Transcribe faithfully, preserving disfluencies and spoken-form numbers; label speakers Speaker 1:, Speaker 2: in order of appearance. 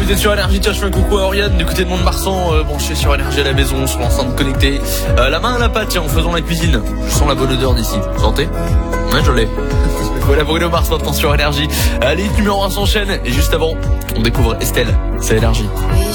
Speaker 1: vous êtes sur Énergie. Tiens, je fais un coucou à Oriane du côté de Mont-de-Marsan, euh, branché sur Énergie à la maison, sur l'enceinte connectée. Euh, la main à la pâte, tiens, en faisant la cuisine. Je sens la bonne odeur d'ici. Vous sentez? Ouais, je l'ai. Voilà Bruno Mars maintenant sur Énergie. Allez, numéro un s'enchaîne. Et juste avant, on découvre Estelle. C'est Énergie.